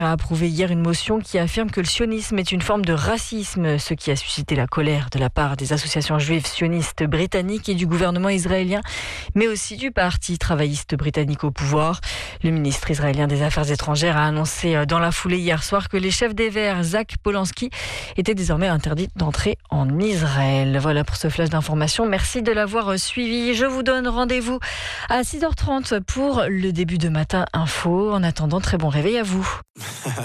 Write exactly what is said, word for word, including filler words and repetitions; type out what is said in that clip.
a approuvé hier une motion qui affirme que le sionisme est une forme de racisme, ce qui a suscité la colère de la part des associations juives sionistes britanniques et du gouvernement israélien, mais aussi du parti travailliste britannique au pouvoir. Le ministre israélien des Affaires étrangères a annoncé dans la foulée hier soir que les chefs des Verts, Zach Polanski, étaient désormais interdits d'entrer en Israël. Voilà pour ce flash d'information. Merci de l'avoir suivi. Je vous donne rendez-vous à six heures trente pour le début de Matin Info. En attendant, très bon réveil à vous.